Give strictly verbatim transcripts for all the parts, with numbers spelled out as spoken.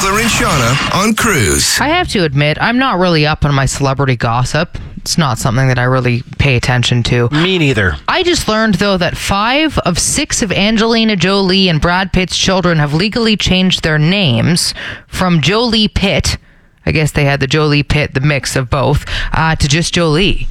Sickler and Shauna on Cruise. I have to admit, I'm not really up on my celebrity gossip. It's not something that I really pay attention to. Me neither. I just learned, though, that five of six of Angelina Jolie and Brad Pitt's children have legally changed their names from Jolie Pitt, I guess they had the Jolie Pitt, the mix of both, uh, to just Jolie.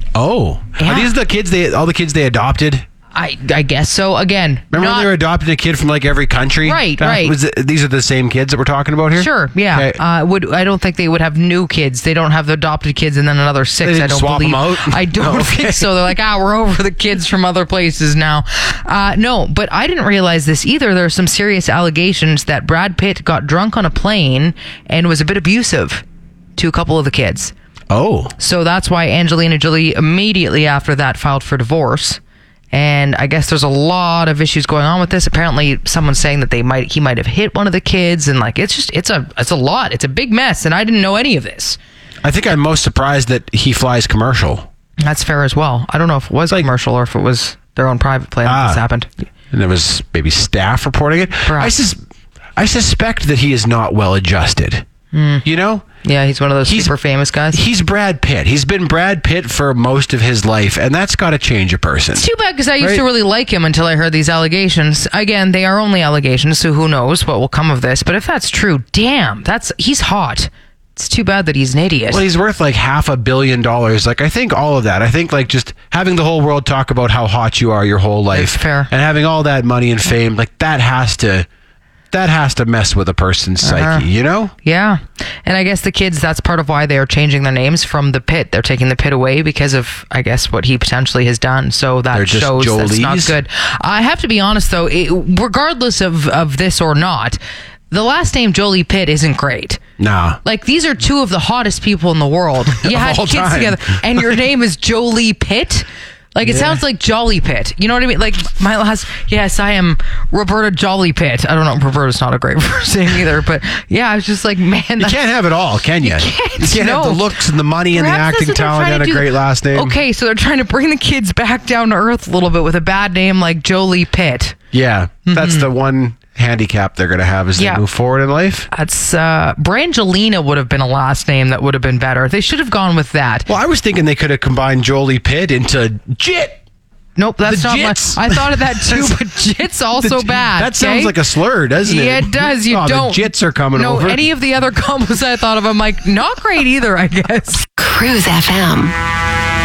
Oh. Yeah. Are these the kids, they all the kids they adopted? I, I guess so. Again, Remember not, when they were adopting a kid from like every country? Right, That right. Was it, these are the same kids that we're talking about here? Sure, yeah. Okay. Uh, would I don't think they would have new kids. They don't have the adopted kids and then another six. They didn't I don't swap believe. them out? I don't Oh, okay. think so. They're like, ah, we're over the kids from other places now. Uh, no, but I didn't realize this either. There are some serious allegations that Brad Pitt got drunk on a plane and was a bit abusive to a couple of the kids. Oh. So that's why Angelina Jolie immediately after that filed for divorce. And I guess there's a lot of issues going on with this. Apparently, someone's saying that they might he might have hit one of the kids, and like it's just it's a it's a lot. It's a big mess, and I didn't know any of this. I think I'm most surprised that he flies commercial. That's fair as well. I don't know if it was Like- commercial or if it was their own private plane Ah. that this happened. And there was maybe staff reporting it. I, Perhaps. sus- I suspect that he is not well adjusted. You know? Yeah, he's one of those He's- super famous guys. He's Brad Pitt. He's been Brad Pitt for most of his life, and that's got to change a person. It's too bad because I used Right. to really like him until I heard these allegations. Again, they are only allegations, so who knows what will come of this. But if that's true, damn, that's he's hot. It's too bad that he's an idiot. Well, he's worth like half a billion dollars. Like, I think all of that. I think like just having the whole world talk about how hot you are your whole life, It's fair. and having all that money and fame, like that has to, that has to mess with a person's Uh-huh. psyche. You know? Yeah. And I guess the kids, that's part of why they are changing their names from the Pit. They're taking the Pit away because of, I guess, what he potentially has done. So that They're just shows that's not Jolies? good. I have to be honest, though, it, regardless of, of this or not, the last name Jolie Pitt isn't great. Nah. Like, these are two of the hottest people in the world. You had all kids time. together, and your name is Jolie Pitt? Like, it Yeah. sounds like Jolly Pitt. You know what I mean? Like, my last, yes, I am Roberta Jolly Pitt. I don't know, Roberta's not a great first name either, but yeah, I was just like, man, You that's can't have it all, can you? You can't, You can't no. have the looks and the money and the Perhaps acting that's what they're talent trying and to a do. great last name. Okay, so they're trying to bring the kids back down to earth a little bit with a bad name like Jolie Pitt. Yeah, that's the one handicap they're going to have as Yeah. they move forward in life. That's, uh, Brangelina would have been a last name that would have been better. They should have gone with that. Well, I was thinking they could have combined Jolie Pitt into Jit. Nope, that's The not my, Jits. I thought of that too, but Jit's also The- bad. That sounds okay? like a slur, doesn't it? Yeah, it does. You oh, don't. The Jits are coming no, over. any of the other combos I thought of, I'm like, not great either, I guess. Cruise F M.